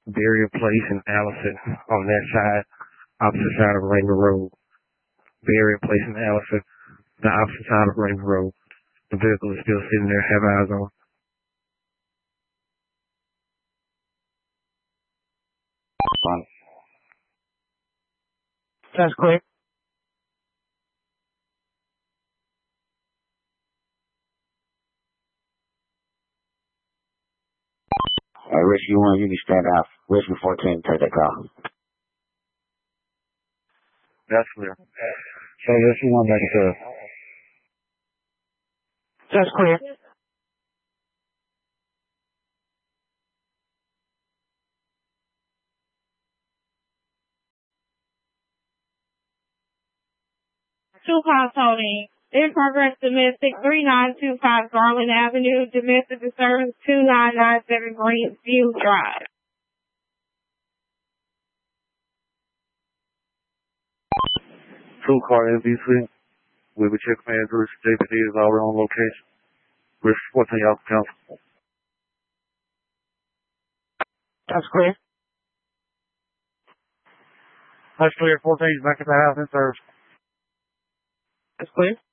Burial Place in Allison on that side, opposite side of Raymond Road. Burial Place in Allison, the opposite side of Raymond Road. The vehicle is still sitting there, have eyes on. That's clear. Rescue 1, you can stand off. Rescue 14, take that call. That's clear. So Rescue 1 back to That's clear. Two calls holding. In progress domestic 3925 Garland Avenue, domestic disturbance 2997 Greenview Drive. two-car NBC. We will check managers. JPD is already on location. We're 14 out council. That's clear. That's clear. 14 is back at the house in service. That's clear.